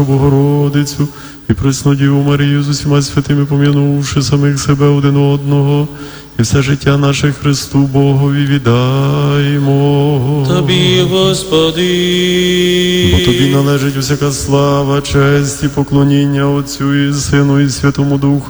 Богородицю і пресну Діву Марію з усіма святими, пом'янувши самих себе один одного, і все життя наше Христу Богові віддаємо. Тобі, Господи, бо Тобі належить усяка слава, честь і поклоніння Отцю і Сину і Святому Духу,